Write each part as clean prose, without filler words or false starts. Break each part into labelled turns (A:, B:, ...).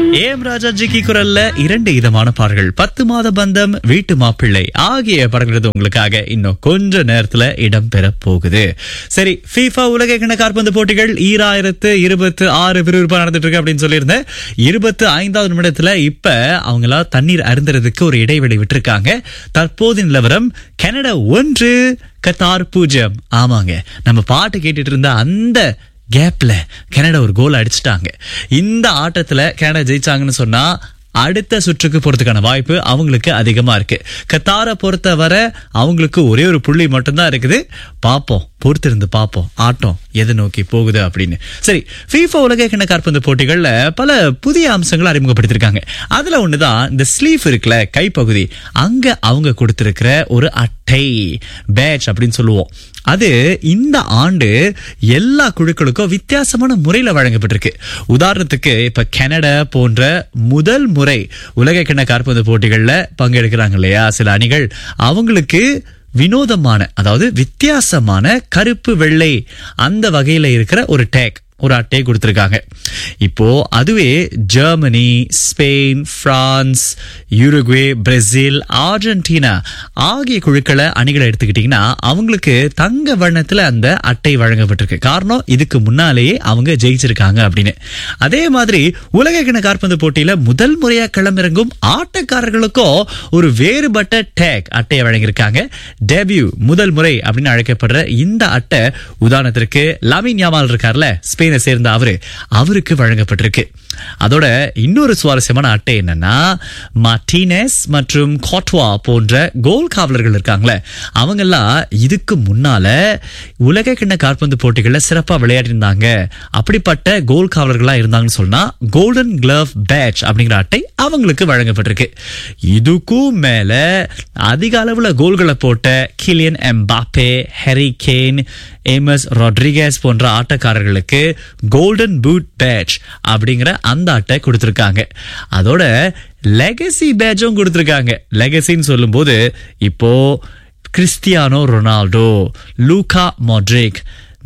A: ஏம் ராஜாஜிக்கு குரல்ல 2 இதமான பாடல்கள் 10 மாத பந்தம், வீட்டு மாப்பிள்ளை ஆகிய படங்கள் உங்களுக்காக இன்னும் கொஞ்ச நேரத்துல இடம்பெற போகுது. சரி, FIFA உலக கிண்ண காற்பந்து போட்டிகள் 2026 விறுவிறுப்பா நடந்துட்டு இருக்கு அப்படின்னு சொல்லியிருந்தேன். 25வது நிமிடத்துல இப்ப அவங்களா தண்ணீர் அருந்துறதுக்கு ஒரு இடைவெளி விட்டுருக்காங்க. தற்போது நிலவரம் கனடா 1, கத்தார் 0. ஆமாங்க, நம்ம பாட்டு கேட்டுட்டு இருந்த அந்த கேப்ல கனடா ஒரு கோல் அடிச்சிட்டாங்க. இந்த ஆட்டத்துல கனடா ஜெயிச்சாங்கன்னு சொன்னா அடுத்த சுற்றுக்கு போறதுக்கான வாய்ப்பு அவங்களுக்கு அதிகமா இருக்கு. கத்தாரை பொறுத்தவரை அவங்களுக்கு ஒரே ஒரு புள்ளி மட்டும்தான் இருக்குது. பாப்போம், பொறுத்திருந்து பாப்போம் ஆட்டம் எதை நோக்கி போகுது அப்படின்னு. சரி, FIFA உலக கிண்ண காற்பந்து போட்டிகள்ல பல புதிய அம்சங்களை அறிமுகப்படுத்திருக்காங்க. அதுல ஒண்ணுதான் இந்த ஸ்லீவ் இருக்குல்ல, கைப்பகுதி, அங்க அவங்க கொடுத்திருக்கிற ஒரு அட்டை, பேட்ச் அப்படின்னு சொல்லுவோம். அது இந்த ஆண்டு எல்லா குழுக்களுக்கும் வித்தியாசமான முறையில வழங்கப்பட்டிருக்கு. உதாரணத்துக்கு இப்ப கனடா போன்ற முதல் முறை உலக கிண்ண காற்பந்து போட்டிகள்ல பங்கெடுக்கிறாங்க இல்லையா சில அணிகள், அவங்களுக்கு வினோதமான, அதாவது வித்தியாசமான கருப்பு வெள்ளை அந்த வகையில இருக்கிற ஒரு டேக், ஒரு அட்டையை கொடுத்திருக்காங்க. இப்போ அதுவே Germany, Spain, France, யுருகுவே, Brazil, Argentina ஆகிய குழுக்களை அணிகளை எடுத்துக்கிட்டீங்கன்னா அவங்களுக்கு தங்க வண்ணத்துல அந்த அட்டை வழங்கப்பட்டிருக்கு. காரணம், இதுக்கு முன்னாலேயே அவங்க ஜெயிச்சிருக்காங்க அப்படின்னு. அதே மாதிரி உலக கிண்ண காற்பந்து போட்டியில முதல் முறையா களமிறங்கும் ஆட்டக்காரர்களுக்கும் ஒரு வேறுபட்ட டேக் அட்டையை வழங்கியிருக்காங்க. டெபியூ, முதல் முறை அப்படின்னு அழைக்கப்படுற இந்த அட்டை, உதாரணத்திற்கு லமின் யமால் இருக்கார்ல, ஸ்பெயினை சேர்ந்த அவருக்கு வழங்கப்பட்டிருக்கு. அதோட இன்னொரு சுவாரஸ்யமான அட்டை என்னன்னா, மார்டினஸ் மற்றும் கோட்வா போன்ற கோல் காவலர்கள் இருக்காங்களே, அவங்க எல்லாம் இதுக்கு முன்னால உலக கிண்ண காற்பந்து போட்டிகள்ல சிறப்பா விளையாடி இருந்தாங்க. அப்படிப்பட்ட கோல் காவலர்களா இருந்தாங்கன்னு சொன்னா கோல்டன் கிளவ் பேட்ச் அப்படிங்கிற அட்டை அவங்களுக்கு வழங்கப்பட்டிருக்கு. இதுக்கும் மேல அதிக அளவுல கோல்களை போட்ட Kylian Mbappe, Harry Kane, Amos Rodriguez போன்ற ஆட்டக்காரர்களுக்கு கோல்டன் பூட் பேட்ச் அப்படிங்கிற அந்த அட்டை கொடுத்திருக்காங்க. அதோட லெகசி பேட்சும் கொடுத்திருக்காங்க. லெகசின்னு சொல்லும் போது இப்போ கிறிஸ்டியானோ ரொனால்டோ, லூகா மாட்ரிக்,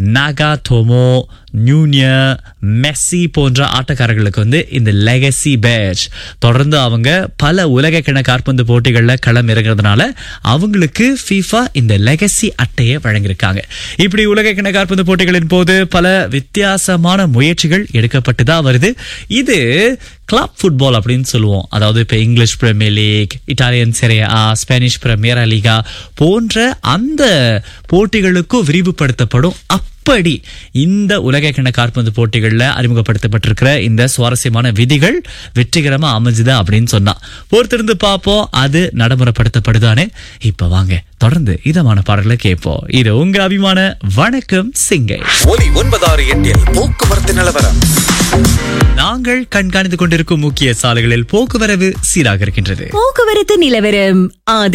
A: நகாடோமோ, நியூனியர், மெஸ்ஸி போன்ற ஆட்டக்காரர்களுக்கு இந்த லெகசி பேட்ச், தொடர்ந்து அவங்க பல உலக கிண்ண காற்பந்து போட்டிகள்ல களம் இறங்குறதுனால அவங்களுக்கு FIFA இந்த லெகசி அட்டையை வழங்கியிருக்காங்க. இப்படி உலக கிண்ண காற்பந்து போட்டிகளின் போது பல வித்தியாசமான முயற்சிகள் எடுக்கப்பட்டுதான் வருது. இது கிளப் ஃபுட்பால் அப்படின்னு சொல்லுவோம். அதாவது இப்ப இங்கிலீஷ் பிரீமியர் லீக், இட்டாலியன் செரியா ஆ, ஸ்பானிஷ் பிரீமியர் லீகா போன்ற அந்த போட்டிகளுக்கும் விரிவுபடுத்தப்படும். அப்படி இந்த உலக கிண்ண காற்பந்து போட்டிகள்ல அறிமுகப்படுத்தப்பட்டிருக்கிற இந்த சுவாரஸ்யமான விதிகள் வெற்றிகரமா அமைஞ்சுதா அப்படின்னு சொன்னா பொறுத்திருந்து பார்ப்போம், அது நடைமுறைப்படுத்தப்படுதானே. இப்ப வாங்க தொடர்ந்து இதமான பாடல்களை கேட்போம். இது உங்க அபிமான வணக்கம் சிங்கை.
B: ஒலி 96.8 போக்குவரத்து நிலவரம்.
A: நாங்கள் கண்காணித்துக் கொண்டிருக்கும் முக்கிய சாலைகளில் போக்குவரவு சீராக இருக்கின்றது.
C: போக்குவரத்து நிலவரம்